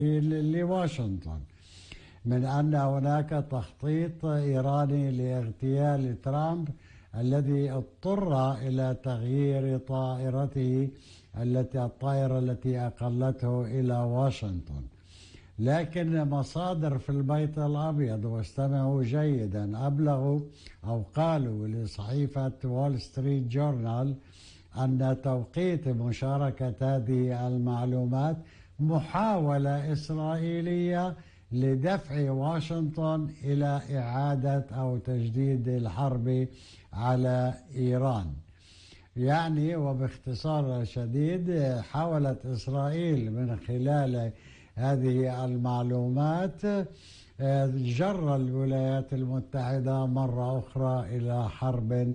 لواشنطن من أن هناك تخطيط إيراني لاغتيال ترامب، الذي اضطر إلى تغيير طائرته الطائرة التي أقلته إلى واشنطن. لكن مصادر في البيت الأبيض، واستمعوا جيدا، أبلغوا أو قالوا لصحيفة وول ستريت جورنال أن توقيت مشاركة هذه المعلومات محاولة إسرائيلية لدفع واشنطن إلى إعادة أو تجديد الحرب على إيران. يعني وباختصار شديد، حاولت إسرائيل من خلال هذه المعلومات جر الولايات المتحدة مرة أخرى إلى حرب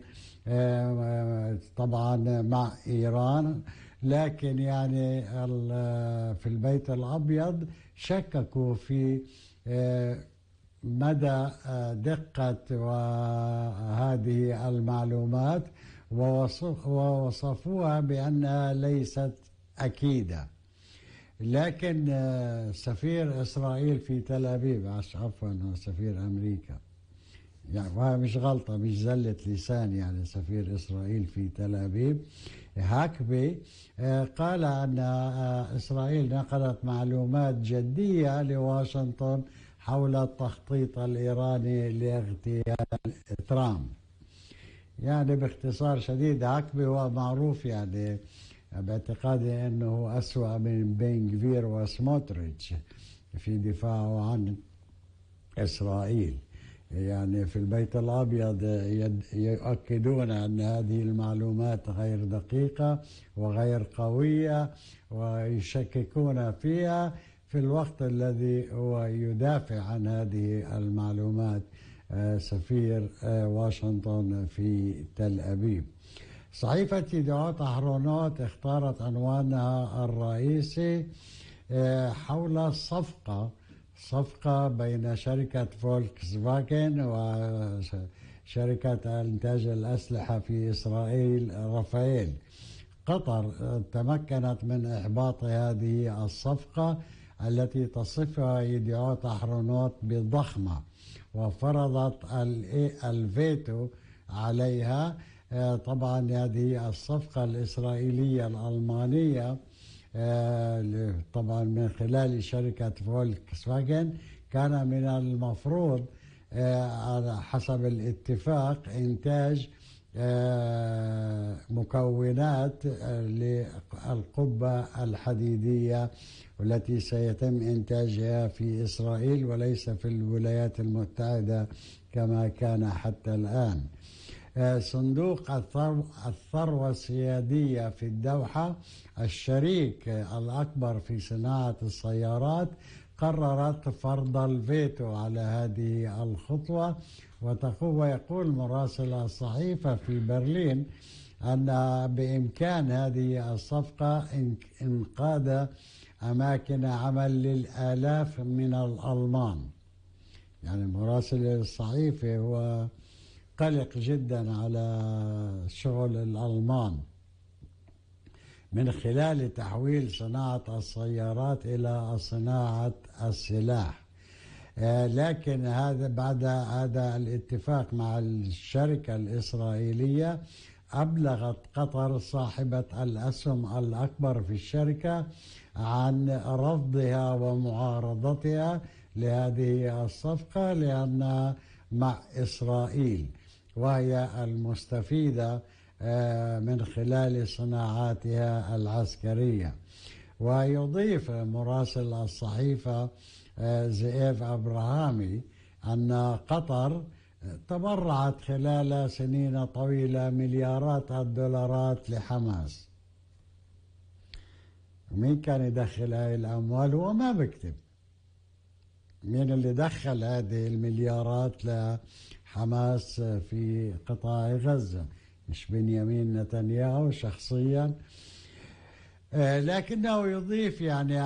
طبعا مع إيران. لكن يعني في البيت الأبيض شككوا في مدى دقة هذه المعلومات، ووصفوها بأنها ليست أكيدة. لكن سفير إسرائيل في تل أبيب، عفوا سفير أمريكا، يعني وهي مش غلطة، مش زلة لسان، يعني سفير إسرائيل في تل أبيب هاكبي قال أن إسرائيل نقلت معلومات جدية لواشنطن حول التخطيط الإيراني لاغتيال ترامب. يعني باختصار شديد، هاكبي هو معروف يعني باعتقادي أنه أسوأ من بن غفير وسموتريتش في دفاعه عن إسرائيل. يعني في البيت الأبيض يؤكدون أن هذه المعلومات غير دقيقة وغير قوية، ويشككون فيها، في الوقت الذي هو يدافع عن هذه المعلومات سفير واشنطن في تل أبيب. صحيفة يديعوت أحرونوت اختارت عنوانها الرئيسي حول صفقة بين شركة فولكس فاجن وشركة إنتاج الأسلحة في إسرائيل رافائيل. قطر تمكنت من إحباط هذه الصفقة التي تصفها يديعوت أحرونوت بضخمة، وفرضت الفيتو عليها. طبعا هذه الصفقة الإسرائيلية الألمانية طبعا من خلال شركة فولكس فاجن كان من المفروض حسب الاتفاق إنتاج مكونات للقبة الحديدية والتي سيتم إنتاجها في إسرائيل وليس في الولايات المتحدة كما كان حتى الآن. صندوق الثروة السيادية في الدوحة، الشريك الأكبر في صناعة السيارات، قررت فرض الفيتو على هذه الخطوة. ويقول مراسل الصحيفة في برلين أن بإمكان هذه الصفقة إنقاذ أماكن عمل للآلاف من الألمان. يعني مراسل الصحيفة هو قلق جدا على شغل الألمان من خلال تحويل صناعة السيارات إلى صناعة السلاح. لكن بعد هذا الاتفاق مع الشركة الإسرائيلية، أبلغت قطر صاحبة الأسهم الأكبر في الشركة عن رفضها ومعارضتها لهذه الصفقة، لأنها مع إسرائيل وهي المستفيدة من خلال صناعاتها العسكرية. ويضيف مراسل الصحيفة زئيف أبراهامي أن قطر تبرعت خلال سنين طويلة مليارات الدولارات لحماس. مين كان يدخل هاي الأموال؟ هو ما بكتب مين اللي دخل هذه المليارات لحماس في قطاع غزة، مش بنيامين نتنياهو شخصيا. لكنه يضيف يعني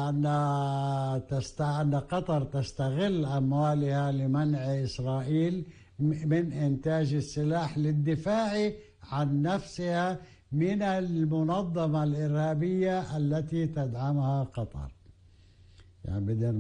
أن قطر تستغل أموالها لمنع إسرائيل من إنتاج السلاح للدفاع عن نفسها من المنظمة الإرهابية التي تدعمها قطر. يعني بدنا